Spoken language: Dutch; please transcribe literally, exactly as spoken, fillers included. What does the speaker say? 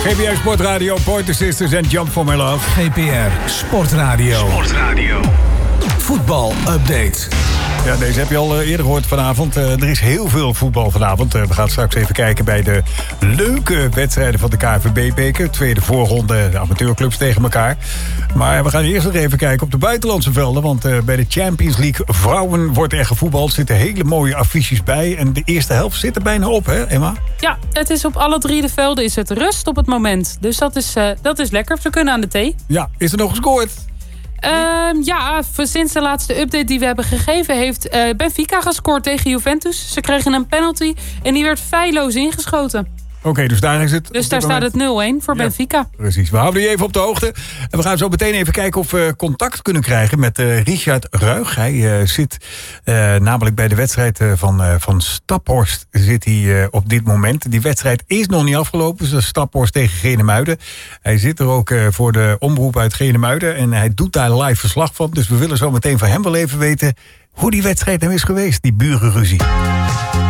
G P R Sportradio, Pointer Sisters en Jump for My Love. G P R Sportradio. Sportradio. Voetbal update. Ja, deze heb je al eerder gehoord vanavond. Uh, er is heel veel voetbal vanavond. Uh, we gaan straks even kijken bij de leuke wedstrijden van de K N V B-beker. Tweede voorronde, de amateurclubs tegen elkaar. Maar we gaan eerst nog even kijken op de buitenlandse velden. Want uh, bij de Champions League vrouwen wordt er gevoetbald. Er zitten hele mooie affiches bij. En de eerste helft zit er bijna op, hè Emma? Ja, het is op alle drie de velden is het rust op het moment. Dus dat is, uh, dat is lekker. Ze kunnen aan de thee. Ja, is er nog gescoord? Uh, ja, sinds de laatste update die we hebben gegeven... heeft uh, Benfica gescoord tegen Juventus. Ze kregen een penalty en die werd feilloos ingeschoten. Oké, okay, dus daar is het... Dus daar staat het nul-een voor ja, Benfica. Precies, we houden je even op de hoogte. En we gaan zo meteen even kijken of we contact kunnen krijgen met uh, Richard Ruig. Hij uh, zit uh, namelijk bij de wedstrijd uh, van, uh, van Staphorst zit hij, uh, op dit moment. Die wedstrijd is nog niet afgelopen, dus Staphorst tegen Genemuiden. Hij zit er ook uh, voor de omroep uit Genemuiden en hij doet daar live verslag van. Dus we willen zo meteen van hem wel even weten hoe die wedstrijd nou is geweest, die burenruzie.